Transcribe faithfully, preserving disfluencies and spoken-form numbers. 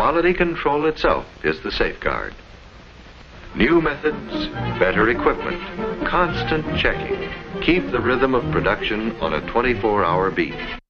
quality control itself is the safeguard. New methods, better equipment, constant checking keep the rhythm of production on a twenty-four hour beat.